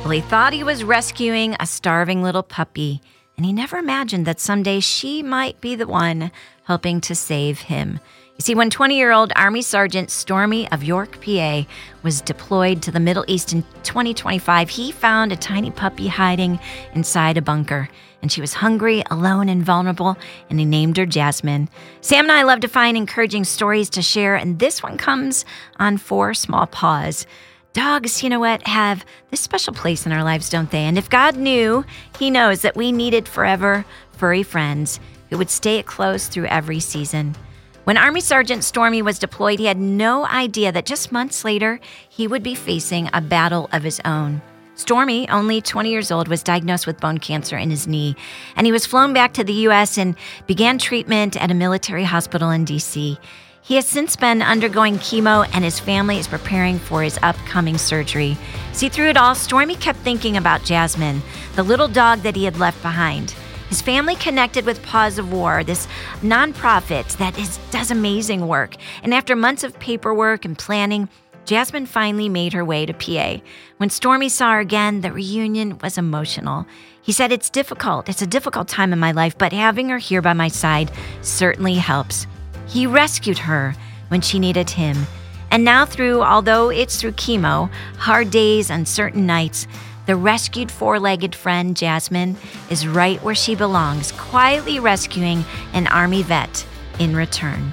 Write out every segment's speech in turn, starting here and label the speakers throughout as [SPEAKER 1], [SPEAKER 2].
[SPEAKER 1] Well, he thought he was rescuing a starving little puppy, and he never imagined that someday she might be the one helping to save him. You see, when 20-year-old Army Sergeant Stormy of York, PA, was deployed to the Middle East in 2025, he found a tiny puppy hiding inside a bunker. And she was hungry, alone, and vulnerable, and he named her Jasmine. Sam and I love to find encouraging stories to share, and this one comes on 4 Small Paws. Dogs, you know what, have this special place in our lives, don't they? And if God knew, He knows that we needed forever furry friends who would stay close through every season. When Army Sergeant Stormy was deployed, he had no idea that just months later, he would be facing a battle of his own. Stormy, only 20 years old, was diagnosed with bone cancer in his knee, and he was flown back to the U.S. and began treatment at a military hospital in D.C. He has since been undergoing chemo, and his family is preparing for his upcoming surgery. See, through it all, Stormy kept thinking about Jasmine, the little dog that he had left behind. His family connected with Paws of War, this nonprofit that does amazing work. And after months of paperwork and planning, Jasmine finally made her way to PA. When Stormy saw her again, the reunion was emotional. He said, "It's difficult. It's a difficult time in my life, but having her here by my side certainly helps." He rescued her when she needed him. And now although it's through chemo, hard days, uncertain nights, the rescued 4-legged friend, Jasmine, is right where she belongs, quietly rescuing an Army vet in return.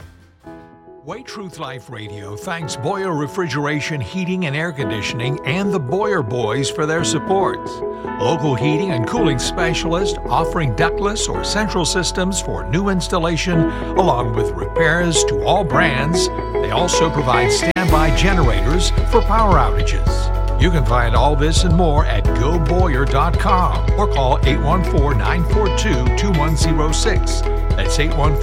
[SPEAKER 2] Way Truth Life Radio thanks Boyer Refrigeration, Heating and Air Conditioning and the Boyer Boys for their support. Local heating and cooling specialist offering ductless or central systems for new installation, along with repairs to all brands. They also provide standby generators for power outages. You can find all this and more at goboyer.com or call 814-942-2106. That's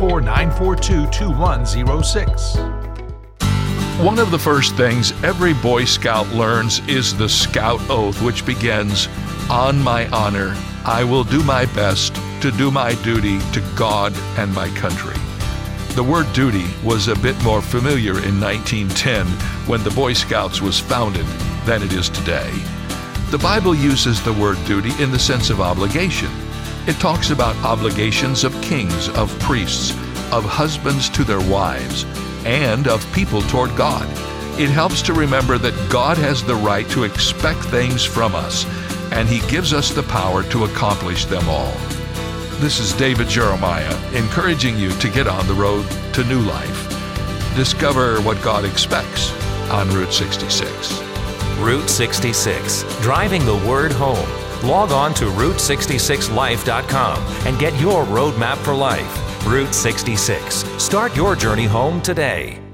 [SPEAKER 2] 814-942-2106.
[SPEAKER 3] One of the first things every Boy Scout learns is the Scout Oath, which begins, "On my honor, I will do my best to do my duty to God and my country." The word duty was a bit more familiar in 1910 when the Boy Scouts was founded than it is today. The Bible uses the word duty in the sense of obligation. It talks about obligations of kings, of priests, of husbands to their wives, and of people toward God. It helps to remember that God has the right to expect things from us, and He gives us the power to accomplish them all. This is David Jeremiah, encouraging you to get on the road to new life. Discover what God expects on Route 66.
[SPEAKER 4] Route 66, driving the word home. Log on to Route66Life.com and get your roadmap for life. Route 66. Start your journey home today.